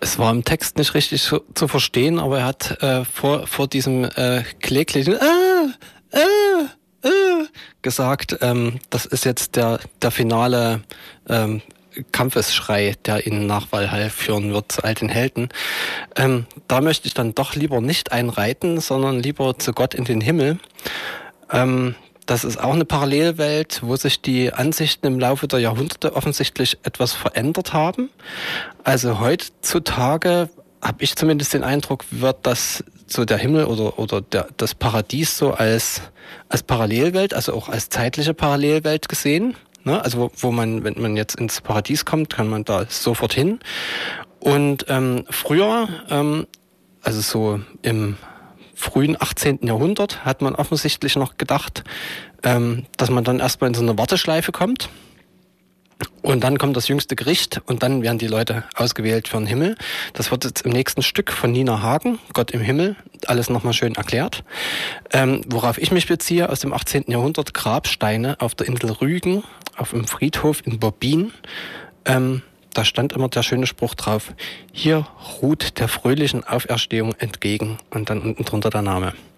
Es war im Text nicht richtig zu verstehen, aber er hat vor diesem kläglichen gesagt, das ist jetzt der finale Kampfesschrei, der ihn nach Valhalla führen wird zu all den Helden. Da möchte ich dann doch lieber nicht einreiten, sondern lieber zu Gott in den Himmel. Das ist auch eine Parallelwelt, wo sich die Ansichten im Laufe der Jahrhunderte offensichtlich etwas verändert haben. Also heutzutage habe ich zumindest den Eindruck, wird das so der Himmel oder das Paradies so als Parallelwelt, also auch als zeitliche Parallelwelt gesehen. Ne? Also wo man, wenn man jetzt ins Paradies kommt, kann man da sofort hin. Und früher, also so im frühen 18. Jahrhundert, hat man offensichtlich noch gedacht, dass man dann erstmal in so eine Warteschleife kommt. Und dann kommt das jüngste Gericht und dann werden die Leute ausgewählt für den Himmel. Das wird jetzt im nächsten Stück von Nina Hagen, Gott im Himmel, alles nochmal schön erklärt. Worauf ich mich beziehe, aus dem 18. Jahrhundert, Grabsteine auf der Insel Rügen, auf dem Friedhof in Bobbin. Da stand immer der schöne Spruch drauf: Hier ruht der fröhlichen Auferstehung entgegen, und dann unten drunter der Name.